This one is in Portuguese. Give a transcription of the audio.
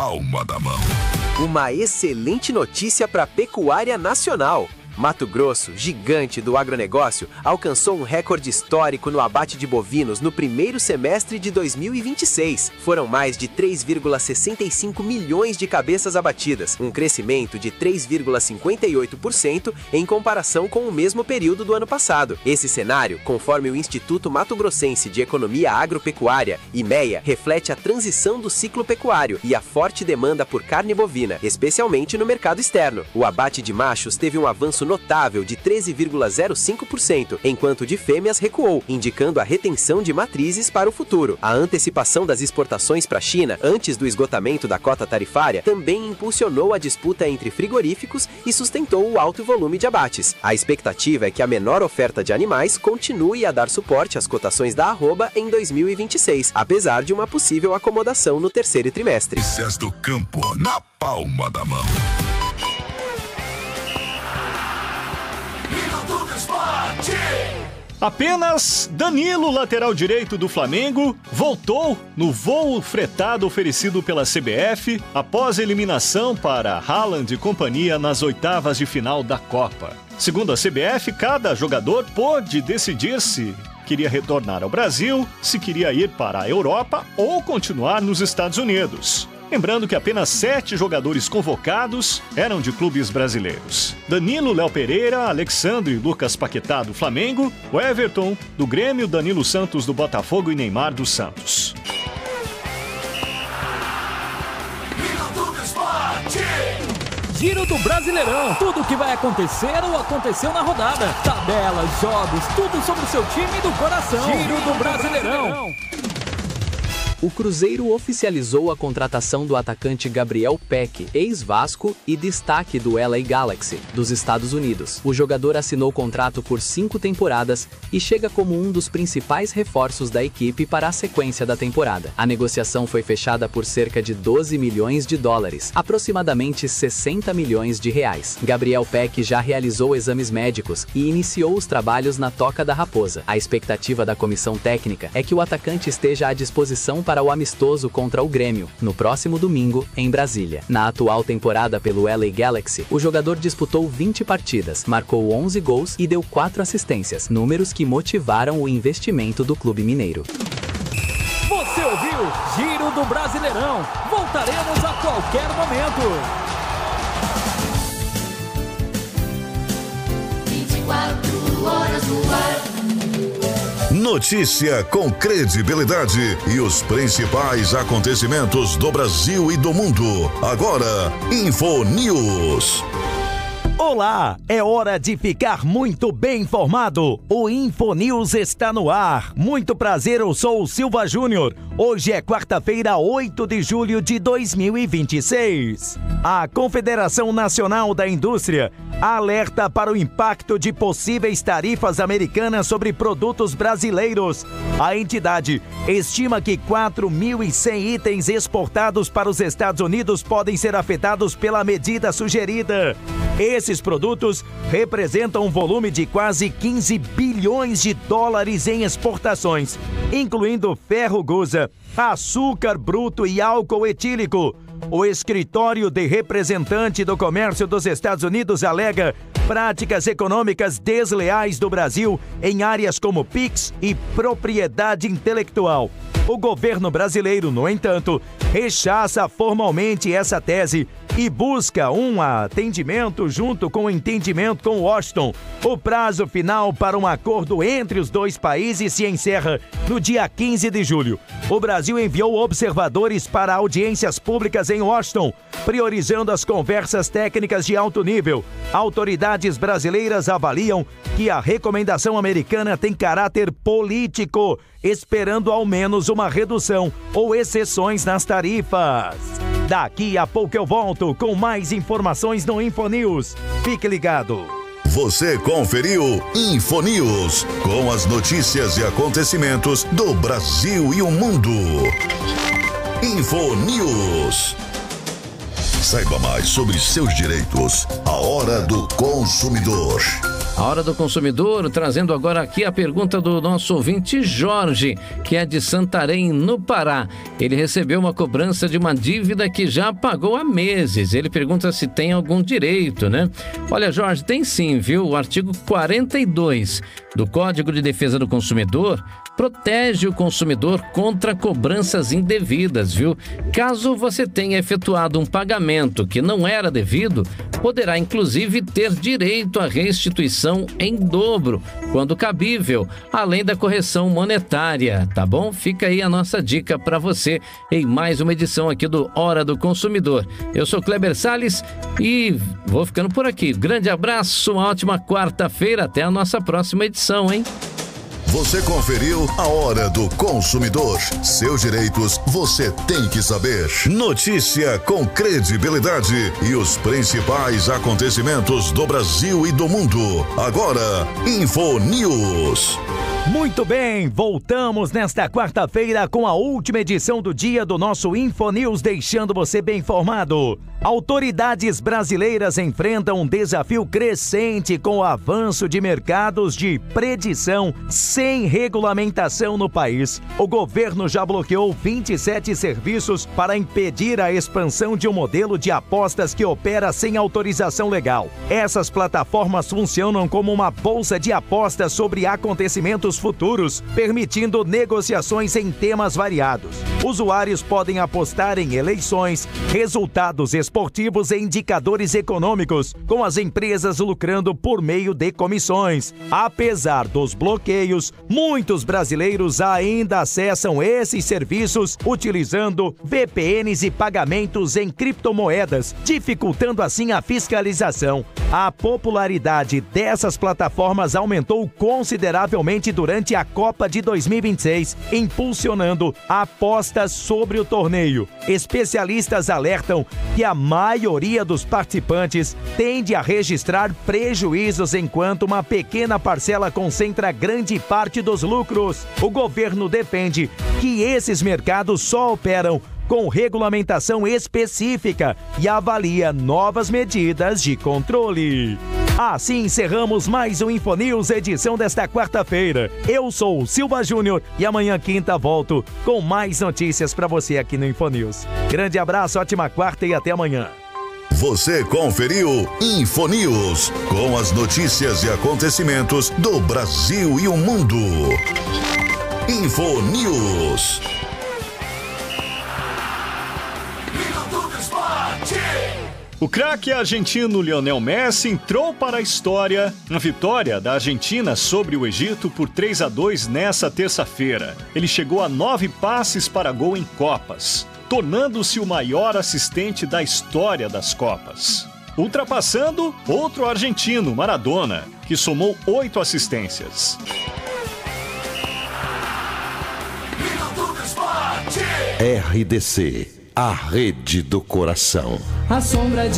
palma da mão. Uma excelente notícia para a pecuária nacional. Mato Grosso, gigante do agronegócio, alcançou um recorde histórico no abate de bovinos no primeiro semestre de 2026. Foram mais de 3,65 milhões de cabeças abatidas, um crescimento de 3,58% em comparação com o mesmo período do ano passado. Esse cenário, conforme o Instituto Mato Grossense de Economia Agropecuária, IMEA, reflete a transição do ciclo pecuário e a forte demanda por carne bovina, especialmente no mercado externo. O abate de machos teve um avanço notável de 13,05%, enquanto o de fêmeas recuou, indicando a retenção de matrizes para o futuro. A antecipação das exportações para a China, antes do esgotamento da cota tarifária, também impulsionou a disputa entre frigoríficos e sustentou o alto volume de abates. A expectativa é que a menor oferta de animais continue a dar suporte às cotações da arroba em 2026, apesar de uma possível acomodação no terceiro trimestre. Notícias do campo na palma da mão. Apenas Danilo, lateral direito do Flamengo, voltou no voo fretado oferecido pela CBF após a eliminação para Haaland e companhia nas oitavas de final da Copa. Segundo a CBF, cada jogador pôde decidir se queria retornar ao Brasil, se queria ir para a Europa ou continuar nos Estados Unidos. Lembrando que apenas 7 jogadores convocados eram de clubes brasileiros. Danilo, Léo Pereira, Alexandre e Lucas Paquetá do Flamengo, o Everton do Grêmio, Danilo Santos do Botafogo e Neymar do Santos. Giro do Brasileirão. Tudo o que vai acontecer ou aconteceu na rodada. Tabelas, jogos, tudo sobre o seu time do coração. Giro do Brasileirão. O Cruzeiro oficializou a contratação do atacante Gabriel Peck, ex-Vasco e destaque do LA Galaxy, dos Estados Unidos. O jogador assinou contrato por 5 temporadas e chega como um dos principais reforços da equipe para a sequência da temporada. A negociação foi fechada por cerca de 12 milhões de dólares, aproximadamente 60 milhões de reais. Gabriel Peck já realizou exames médicos e iniciou os trabalhos na Toca da Raposa. A expectativa da comissão técnica é que o atacante esteja à disposição para o amistoso contra o Grêmio, no próximo domingo, em Brasília. Na atual temporada pelo LA Galaxy, o jogador disputou 20 partidas, marcou 11 gols e deu 4 assistências, números que motivaram o investimento do clube mineiro. Você ouviu Giro do Brasileirão. Voltaremos a qualquer momento. 24 horas no ar. Notícia com credibilidade e os principais acontecimentos do Brasil e do mundo. Agora, InfoNews. Olá, é hora de ficar muito bem informado. O InfoNews está no ar. Muito prazer, eu sou o Silva Júnior. Hoje é quarta-feira, 8 de julho de 2026. A Confederação Nacional da Indústria alerta para o impacto de possíveis tarifas americanas sobre produtos brasileiros. A entidade estima que 4.100 itens exportados para os Estados Unidos podem ser afetados pela medida sugerida. Esses produtos representam um volume de quase 15 bilhões de dólares em exportações, incluindo ferro-gusa, açúcar bruto e álcool etílico. O Escritório de Representante do Comércio dos Estados Unidos alega práticas econômicas desleais do Brasil em áreas como PIX e propriedade intelectual. O governo brasileiro, no entanto, rechaça formalmente essa tese e busca um atendimento junto com o entendimento com Washington. O prazo final para um acordo entre os dois países se encerra no dia 15 de julho. O Brasil enviou observadores para audiências públicas em Washington, priorizando as conversas técnicas de alto nível. Autoridades brasileiras avaliam que a recomendação americana tem caráter político, esperando ao menos uma redução ou exceções nas tarifas. Daqui a pouco eu volto com mais informações no InfoNews. Fique ligado. Você conferiu InfoNews, com as notícias e acontecimentos do Brasil e o mundo. InfoNews. Saiba mais sobre seus direitos. A Hora do Consumidor. A Hora do Consumidor, trazendo agora aqui a pergunta do nosso ouvinte Jorge, que é de Santarém, no Pará. Ele recebeu uma cobrança de uma dívida que já pagou há meses. Ele pergunta se tem algum direito, né? Olha, Jorge, tem sim, viu? O artigo 42 do Código de Defesa do Consumidor protege o consumidor contra cobranças indevidas, viu? Caso você tenha efetuado um pagamento que não era devido, poderá inclusive ter direito à restituição em dobro, quando cabível, além da correção monetária, tá bom? Fica aí a nossa dica para você em mais uma edição aqui do Hora do Consumidor. Eu sou Kleber Salles e vou ficando por aqui. Grande abraço, uma ótima quarta-feira, até a nossa próxima edição, hein? Você conferiu a Hora do Consumidor. Seus direitos você tem que saber. Notícia com credibilidade e os principais acontecimentos do Brasil e do mundo. Agora, InfoNews. Muito bem, voltamos nesta quarta-feira com a última edição do dia do nosso InfoNews, deixando você bem informado. Autoridades brasileiras enfrentam um desafio crescente com o avanço de mercados de predição sem regulamentação no país. O governo já bloqueou 27 serviços para impedir a expansão de um modelo de apostas que opera sem autorização legal. Essas plataformas funcionam como uma bolsa de apostas sobre acontecimentos futuros, permitindo negociações em temas variados. Usuários podem apostar em eleições, resultados esportivos e indicadores econômicos, com as empresas lucrando por meio de comissões. Apesar dos bloqueios, muitos brasileiros ainda acessam esses serviços utilizando VPNs e pagamentos em criptomoedas, dificultando assim a fiscalização. A popularidade dessas plataformas aumentou consideravelmente durante a Copa de 2026, impulsionando apostas sobre o torneio. Especialistas alertam que a maioria dos participantes tende a registrar prejuízos, enquanto uma pequena parcela concentra grande parte dos lucros. O governo defende que esses mercados só operam com regulamentação específica e avalia novas medidas de controle. Assim encerramos mais um InfoNews, edição desta quarta-feira. Eu sou o Silva Júnior e amanhã, quinta, volto com mais notícias para você aqui no InfoNews. Grande abraço, ótima quarta e até amanhã. Você conferiu InfoNews, com as notícias e acontecimentos do Brasil e o mundo. InfoNews. O craque argentino Lionel Messi entrou para a história na vitória da Argentina sobre o Egito por 3-2 nessa terça-feira. Ele chegou a 9 passes para gol em Copas, tornando-se o maior assistente da história das Copas, ultrapassando outro argentino, Maradona, que somou 8 assistências. RDC, a rede do coração. A sombra